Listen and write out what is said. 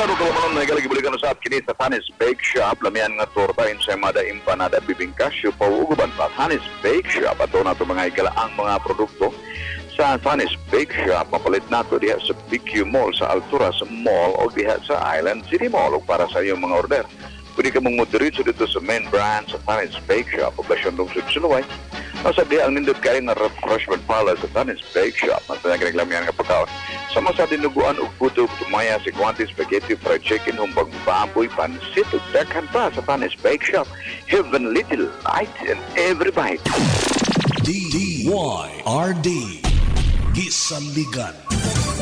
Ano ka naman na ikalagibalikan sa kini sa Tanis Bake Shop, lamian nga torta, ensaymada, empanada, bibingka, siupaw, uguban pa. Tanis Bake Shop, ato na ito mga ikalaang mga produkto sa Tanis Bake Shop. Mapalit na ito diha sa BQ Mall, sa Alturas Mall o diha sa Island City Mall o para sa iyong mga order. Pwede ka mong moderito dito sa main brand sa Tanis Bake Shop, Poblasyon Lungsod Suluway. Masa di ang nindot kayo nga refreshment pala sa Tanis Bake Shop. Masa nga kinaglamyan nga pagkaon. Sama sa dinuguan o puto, tumaya, sikwante, spaghetti, fried chicken, humbag baboy, pansit, o dakan pa sa Tanis Bake Shop. Heaven little light in every bite. DYRD Gisaligan.